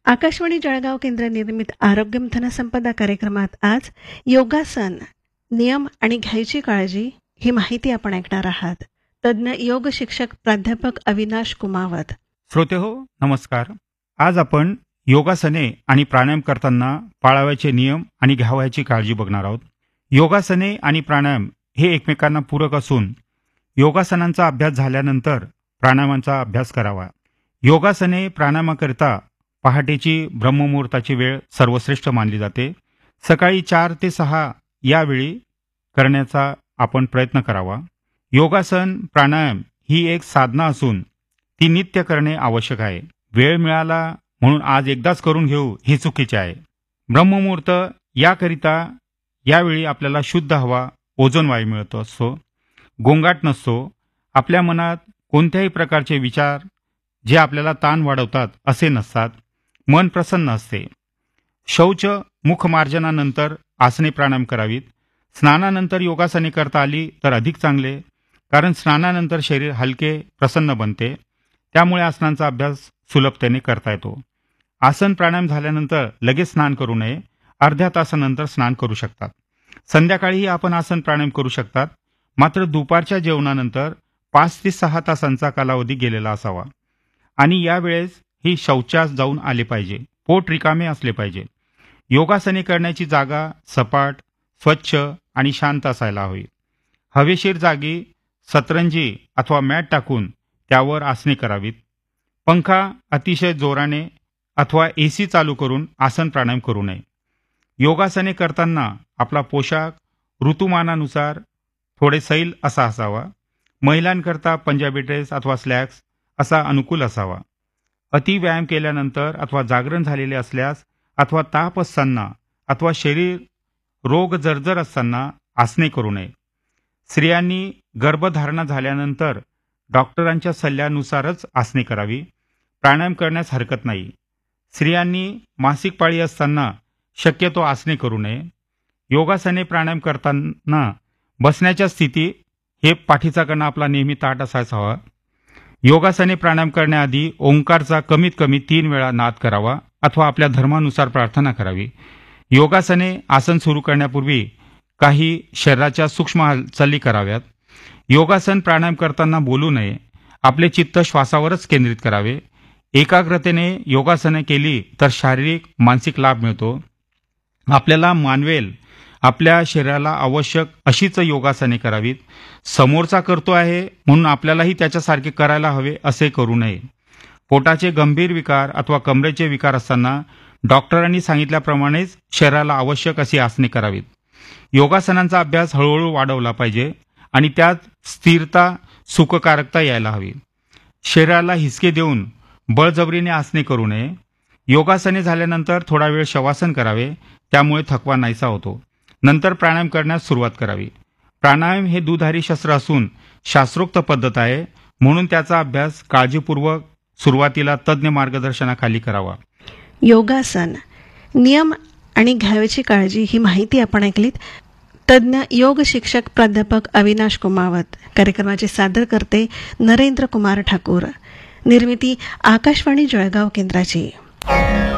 आकाशवाणी जळगाव केंद्र निर्मित आरोग्यमंथन संपदा कार्यक्रमात आज योगासन, नियम आणि घ्यायची काळजी ही माहिती आपण ऐकणार आहात. तज्ज्ञ योग शिक्षक प्राध्यापक अविनाश कुमावत. श्रोतेहो नमस्कार. आज आपण योगासने आणि प्राणायाम करताना पाळावयाचे नियम आणि घ्यावयाची काळजी बघणार आहोत. योगासने आणि प्राणायाम हे एकमेकांना पूरक असून योगासनांचा अभ्यास झाल्यानंतर प्राणायामांचा अभ्यास करावा. योगासने प्राणायामाकरिता पहाटेची ब्रह्ममुहूर्ताची वेळ सर्वश्रेष्ठ मानली जाते. सकाळी 4 ते 6 या वेळी करण्याचा आपण प्रयत्न करावा. योगासन प्राणायाम ही एक साधना असून ती नित्य करणे आवश्यक आहे. वेळ मिळाला म्हणून आज एकदाच करून घेऊ हे चुकीचे आहे. ब्रह्ममुहूर्त याकरिता यावेळी आपल्याला शुद्ध हवा, ओझोन वायू मिळत असतो, गोंगाट नसतो, आपल्या मनात कोणत्याही प्रकारचे विचार जे आपल्याला ताण वाढवतात असे नसतात, मन प्रसन्न असते. शौच मुखमार्जनानंतर आसने प्राणायाम करावीत. स्नानानंतर योगासने करता आली तर अधिक चांगले, कारण स्नानानंतर शरीर हलके प्रसन्न बनते. त्यामुळे आसनांचा अभ्यास सुलभतेने करता येतो. आसन प्राणायाम झाल्यानंतर लगेच स्नान करू नये. अर्ध्या तासानंतर स्नान करू शकतात. संध्याकाळीही आपण आसन प्राणायाम करू शकतात. मात्र दुपारच्या जेवणानंतर 5 ते 6 तासांचा कालावधी गेलेला असावा आणि यावेळेस ही शौचास जाऊन आले पाहिजे. पोट रिकामे असले पाहिजे. योगासने करण्याची जागा सपाट, स्वच्छ आणि शांत असायला हवी. हवेशीर जागी सतरंजी अथवा मॅट टाकून त्यावर आसने करावीत. पंखा अतिशय जोराने अथवा AC चालू करून आसन प्राणायाम करू नये. योगासने करताना आपला पोशाख ऋतुमानानुसार थोडे सैल असा असावा. महिलांकरता पंजाबी ड्रेस अथवा स्लॅक्स असा अनुकूल असावा. अति व्यायाम केल्यानंतर अथवा जागरण झालेले असल्यास अथवा ताप असताना अथवा शरीर रोग जर्जर असताना आसने करू नये. स्त्रियांनी गर्भधारणा झाल्यानंतर डॉक्टरांच्या सल्ल्यानुसारच आसने करावी. प्राणायाम करण्यास हरकत नाही. स्त्रियांनी मासिक पाळी असताना शक्यतो आसने करू नये. योगासने प्राणायाम करताना बसण्याच्या स्थिती हे पाठीचा कणा आपला नेहमी ताठ असायचा हवा. योगासने प्राणायाम करण्याआधी ओंकारचा कमीत कमी 3 वेळा नाद करावा अथवा आपल्या धर्मानुसार प्रार्थना करावी. योगासने आसन सुरू करण्यापूर्वी काही शरीराच्या सूक्ष्म हालचाली कराव्यात. योगासन प्राणायाम करताना बोलू नये. आपले चित्त श्वासावरच केंद्रित करावे. एकाग्रतेने योगासने केली तर शारीरिक मानसिक लाभ मिळतो. आपल्याला मानवेल आपल्या शरीराला आवश्यक अशीच योगासने करावीत. समोरचा करतो आहे म्हणून आपल्यालाही त्याच्यासारखे करायला हवे असे करू नये. पोटाचे गंभीर विकार अथवा कमरेचे विकार असताना डॉक्टरांनी सांगितल्याप्रमाणेच शरीराला आवश्यक अशी आसने करावीत. योगासनांचा अभ्यास हळूहळू वाढवला पाहिजे आणि त्यात स्थिरता, सुखकारकता यायला हवी. शरीराला हिसके देऊन बळजबरीने आसने करू नये. योगासने झाल्यानंतर थोडा वेळ शवासन करावे. त्यामुळे थकवा नाहीसा होतो. नंतर प्राणायाम करण्यास सुरुवात करावी. प्राणायाम हे दुधारी शस्त्र असून शास्त्रोक्त पद्धत आहे, म्हणून त्याचा अभ्यास काळजीपूर्वक सुरुवातीला तज्ज्ञ मार्गदर्शनाखाली करावा. योगासन, नियम आणि घ्यावयाची काळजी ही माहिती आपण ऐकलीत. तज्ज्ञ योग शिक्षक प्राध्यापक अविनाश कुमावत. कार्यक्रमाचे सादर करते नरेंद्र कुमार ठाकूर. निर्मिती आकाशवाणी जळगाव केंद्राची.